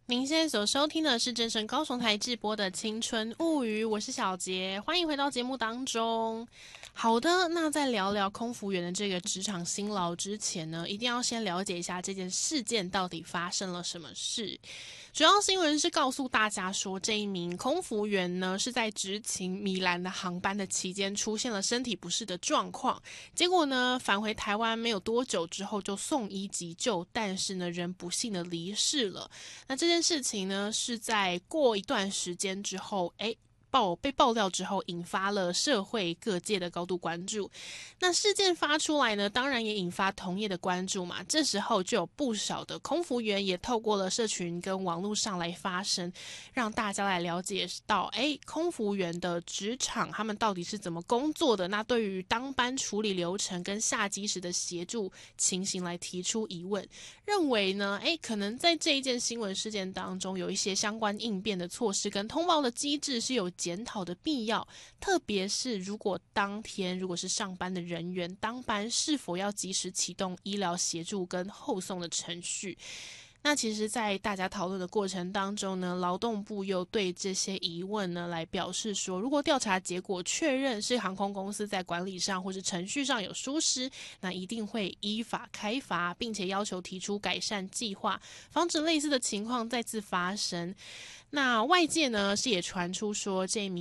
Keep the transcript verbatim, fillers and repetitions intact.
您现在所收听的是正声高雄台直播的《青春物语》，我是小杰，欢迎回到节目当中。好的，那在聊聊空服员的这个职场辛劳之前呢，一定要先了解一下这件事件到底发生了什么事。主要新闻是告诉大家说，这一名空服员呢是在执勤米兰的航班的期间出现了身体不适的状况，结果呢返回台湾没有多久之后就送医急救，但是呢人不幸的离世了。那这件事情呢是在过一段时间之后，哎。爆被爆料之后，引发了社会各界的高度关注。那事件发出来呢，当然也引发同业的关注嘛。这时候就有不少的空服员也透过了社群跟网络上来发声，让大家来了解到，哎，空服员的职场他们到底是怎么工作的？那对于当班处理流程跟下机时的协助情形来提出疑问，认为呢，哎，可能在这一件新闻事件当中，有一些相关应变的措施跟通报的机制是有检讨的必要，特别是如果当天如果是上班的人员当班，是否要及时启动医疗协助跟后送的程序。那其实在大家讨论的过程当中呢，劳动部又对这些疑问呢来表示说，如果调查结果确认是航空公司在管理上或是程序上有疏失，那一定会依法开罚，并且要求提出改善计划，防止类似的情况再次发生。那外界呢是也传出说，这一名